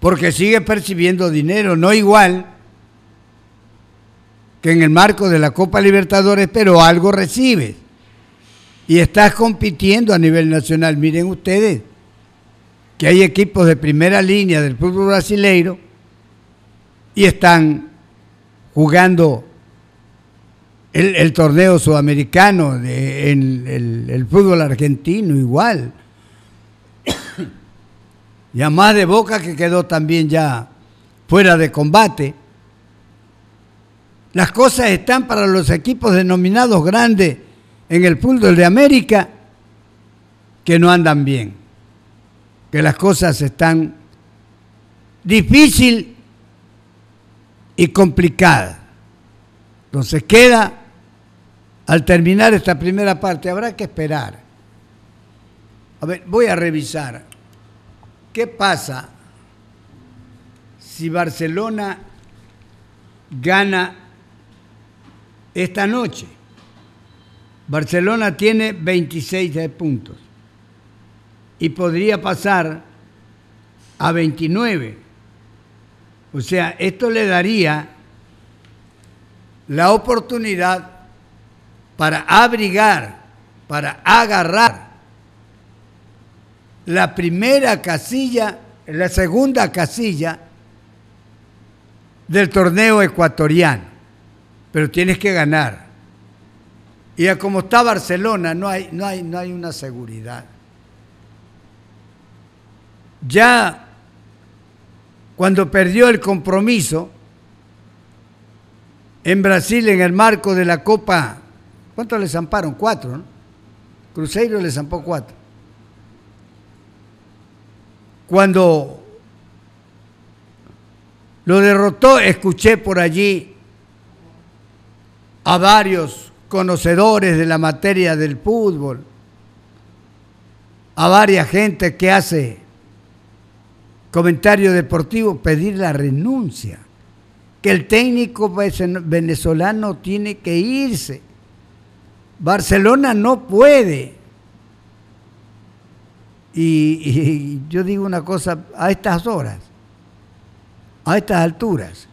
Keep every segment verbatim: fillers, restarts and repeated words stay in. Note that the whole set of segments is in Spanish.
porque sigue percibiendo dinero, no igual que en el marco de la Copa Libertadores, pero algo recibes. Y estás compitiendo a nivel nacional. Miren ustedes que hay equipos de primera línea del fútbol brasileiro y están jugando el, el torneo sudamericano, de, en el, el fútbol argentino igual. Ya más de Boca, que quedó también ya fuera de combate. Las cosas están para los equipos denominados grandes en el fútbol de América, que no andan bien, que las cosas están difícil y complicadas. Entonces queda, al terminar esta primera parte, habrá que esperar. A ver, voy a revisar qué pasa si Barcelona gana esta noche. Barcelona tiene veintiséis puntos y podría pasar a veintinueve. O sea, esto le daría la oportunidad para abrigar, para agarrar la primera casilla, la segunda casilla del torneo ecuatoriano. Pero tienes que ganar. Y a como está Barcelona, no hay, no hay, no hay una seguridad. Ya cuando perdió el compromiso en Brasil en el marco de la Copa, ¿cuántos le zamparon? Cuatro, ¿no? Cruzeiro le zampó cuatro. Cuando lo derrotó, escuché por allí a varios conocedores de la materia del fútbol, a varias gente que hace comentario deportivo, pedir la renuncia, que el técnico venezolano tiene que irse. Barcelona no puede. Y, y yo digo una cosa, a estas horas, a estas alturas,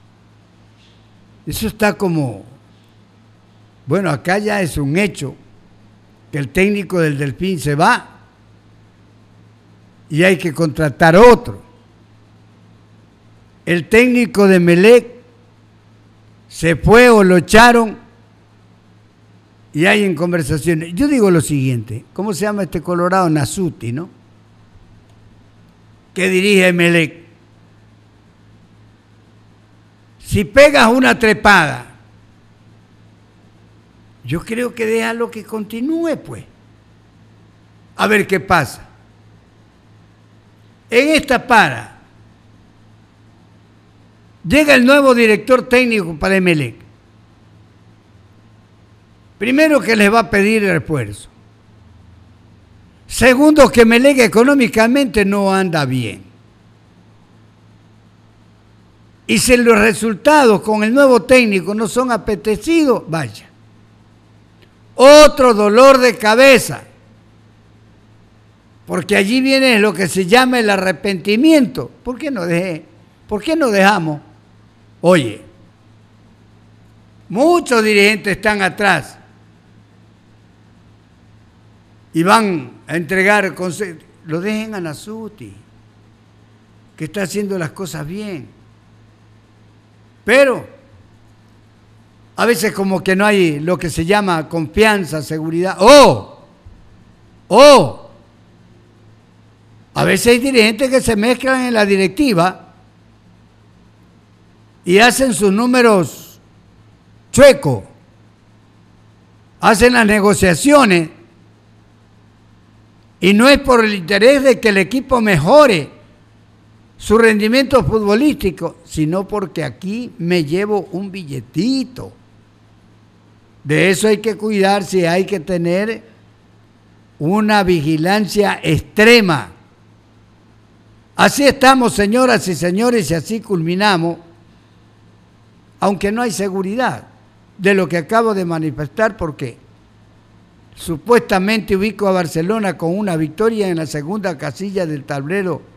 eso está como... Bueno, acá ya es un hecho que el técnico del Delfín se va y hay que contratar otro. El técnico de Melec se fue o lo echaron y hay en conversaciones. Yo digo lo siguiente, ¿cómo se llama este colorado? Nasuti, ¿no? Que dirige Melec. Si pegas una trepada, yo creo que déjalo que continúe, pues. A ver qué pasa. En esta para, llega el nuevo director técnico para Emelec. Primero, que les va a pedir refuerzo. Segundo, que Emelec económicamente no anda bien. Y si los resultados con el nuevo técnico no son apetecidos, vaya. Otro dolor de cabeza, porque allí viene lo que se llama el arrepentimiento. ¿Por qué no dejé? ¿Por qué no dejamos? Oye, muchos dirigentes están atrás y van a entregar consejos. Lo dejen a Nasuti, que está haciendo las cosas bien. Pero a veces como que no hay lo que se llama confianza, seguridad. ¡Oh! ¡Oh! A veces hay dirigentes que se mezclan en la directiva y hacen sus números chuecos. Hacen las negociaciones y no es por el interés de que el equipo mejore su rendimiento futbolístico, sino porque aquí me llevo un billetito. De eso hay que cuidarse, hay que tener una vigilancia extrema. Así estamos, señoras y señores, y así culminamos, aunque no hay seguridad de lo que acabo de manifestar, porque supuestamente ubico a Barcelona con una victoria en la segunda casilla del tablero